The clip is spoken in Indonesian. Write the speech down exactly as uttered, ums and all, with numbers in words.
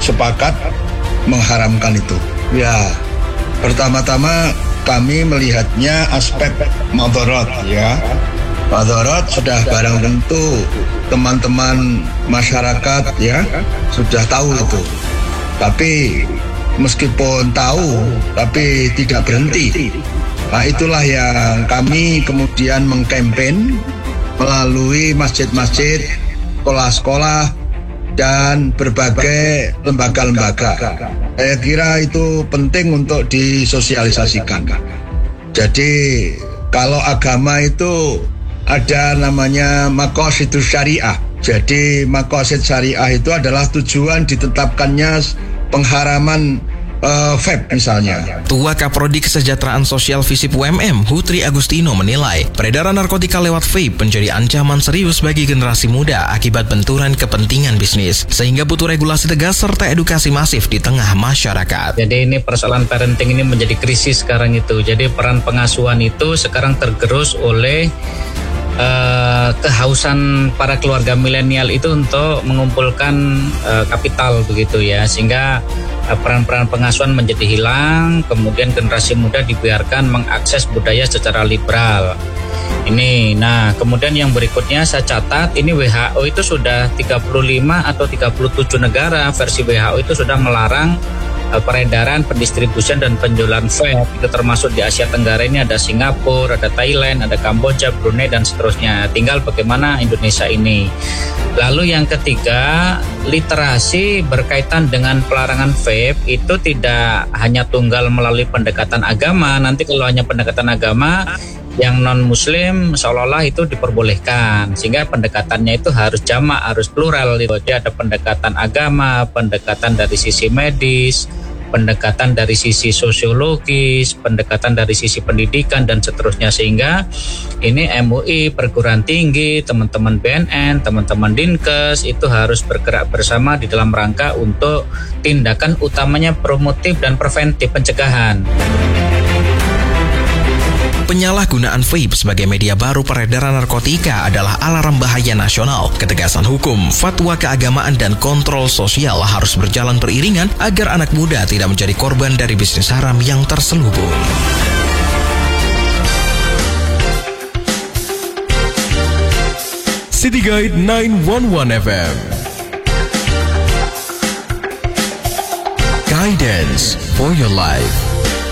sepakat mengharamkan itu. Ya, pertama-tama kami melihatnya aspek madharat ya. Madharat sudah barang tentu teman-teman masyarakat ya sudah tahu itu. Tapi meskipun tahu tapi tidak berhenti. Nah, itulah yang kami kemudian mengkampen melalui masjid-masjid, sekolah-sekolah, dan berbagai lembaga-lembaga. Saya kira itu penting untuk disosialisasikan. Jadi kalau agama itu ada namanya maqasidus syariah. Jadi maqasid syariah itu adalah tujuan ditetapkannya pengharaman Uh, vape misalnya. Tua Kaprodi Kesejahteraan Sosial Visip U M M, Hutri Agustino menilai peredaran narkotika lewat vape menjadi ancaman serius bagi generasi muda akibat benturan kepentingan bisnis, sehingga butuh regulasi tegas serta edukasi masif di tengah masyarakat. Jadi ini persoalan parenting ini menjadi krisis sekarang itu. Jadi peran pengasuhan itu sekarang tergerus oleh Uh, kehausan para keluarga milenial itu untuk mengumpulkan uh, kapital begitu ya, sehingga uh, peran-peran pengasuhan menjadi hilang, kemudian generasi muda dibiarkan mengakses budaya secara liberal. Ini, nah kemudian yang berikutnya saya catat ini W H O itu sudah tiga puluh lima atau tiga puluh tujuh negara versi W H O itu sudah melarang peredaran, pendistribusian dan penjualan vape. Itu termasuk di Asia Tenggara ini ada Singapura, ada Thailand, ada Kamboja, Brunei dan seterusnya. Tinggal bagaimana Indonesia ini. Lalu yang ketiga, literasi berkaitan dengan pelarangan vape itu tidak hanya tunggal melalui pendekatan agama. Nanti kalau hanya pendekatan agama, yang non-muslim seolah-olah itu diperbolehkan, sehingga pendekatannya itu harus jamak, harus plural. Jadi ada pendekatan agama, pendekatan dari sisi medis, pendekatan dari sisi sosiologis, pendekatan dari sisi pendidikan dan seterusnya, sehingga ini M U I, perguruan tinggi, teman-teman B N N, teman-teman Dinkes itu harus bergerak bersama di dalam rangka untuk tindakan utamanya promotif dan preventif, pencegahan. Penyalahgunaan vape sebagai media baru peredaran narkotika adalah alarm bahaya nasional. Ketegasan hukum, fatwa keagamaan, dan kontrol sosial harus berjalan beriringan agar anak muda tidak menjadi korban dari bisnis haram yang terselubung. City Guide sembilan satu satu F M. Guidance for your life.